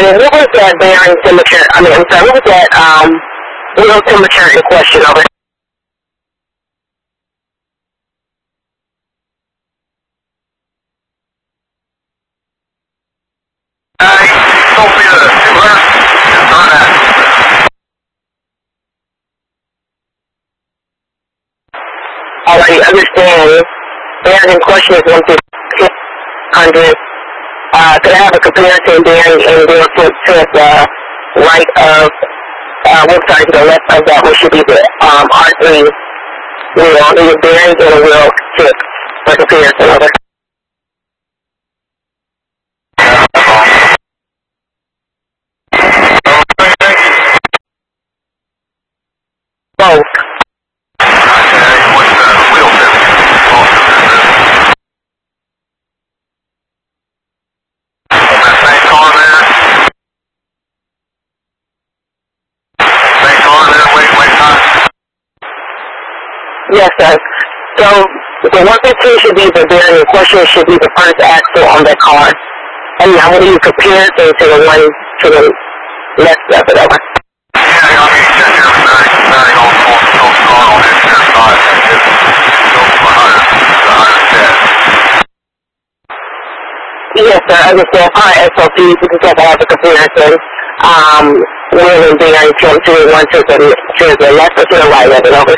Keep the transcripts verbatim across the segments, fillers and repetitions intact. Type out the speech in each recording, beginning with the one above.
And what was that bearing temperature? I mean, I'm sorry, what was that um, wheel temperature in question over? Uh, he told me the two hundred is not accurate. Alright, understand. Bearing in question is one hundred. Uh, could I have a comparison bearing and wheel tip to the right of, uh, what side to the left of that, which should be the um, R three wheel, the bearing and a wheel tip for comparison over? Both. Yes, sir. So the one fifteen should be the bearing in question, should be the first axle on that car. And now when you compare it to the one to the left of it over? Yeah, I mean, sitting here bearing, bearing on, on, on the car on this here side, it's over one hundred, one hundred ten. Yes, sir. I understand. All right, S O P, you can get have a comparison. Um, wheel and bearing to to the one to the, to the left or to the right of it over?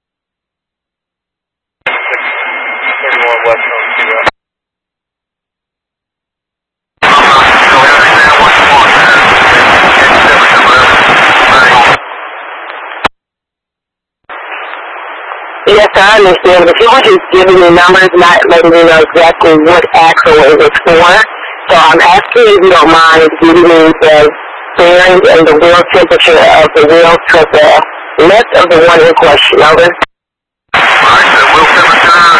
Yes, I understand, but you were just giving me numbers, not letting me know exactly what axle it was for. So I'm asking if you don't mind giving me the bearing and the wheel temperature of the wheel to the left of the one in question, over? Alright, the wheel temperature